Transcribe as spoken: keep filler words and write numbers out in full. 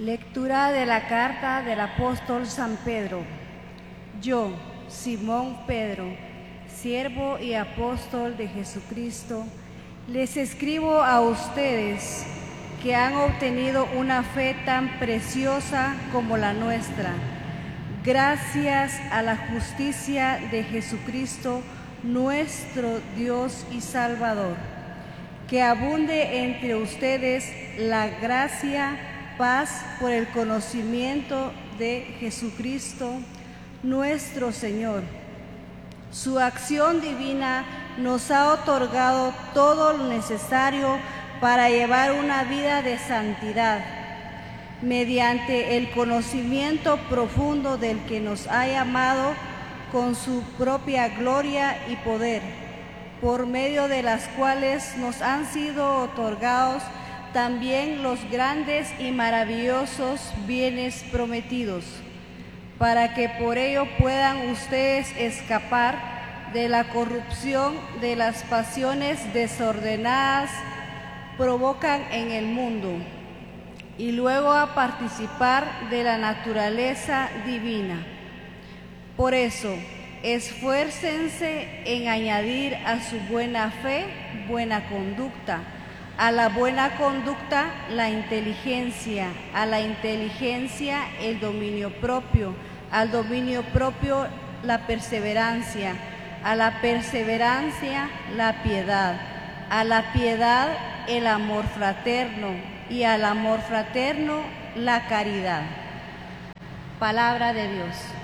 Lectura de la carta del apóstol San Pedro. Yo, Simón Pedro, siervo y apóstol de Jesucristo, les escribo a ustedes que han obtenido una fe tan preciosa como la nuestra, gracias a la justicia de Jesucristo, nuestro Dios y Salvador. Que abunde entre ustedes la gracia, paz por el conocimiento de Jesucristo, nuestro Señor. Su acción divina nos ha otorgado todo lo necesario para llevar una vida de santidad, mediante el conocimiento profundo del que nos ha llamado con su propia gloria y poder, por medio de las cuales nos han sido otorgados también los grandes y maravillosos bienes prometidos, para que por ello puedan ustedes escapar de la corrupción de las pasiones desordenadas provocan en el mundo, y luego a participar de la naturaleza divina. Por eso, esfuércense en añadir a su buena fe buena conducta, a la buena conducta la inteligencia, a la inteligencia el dominio propio, al dominio propio la perseverancia, a la perseverancia la piedad, a la piedad el amor fraterno y al amor fraterno la caridad. Palabra de Dios.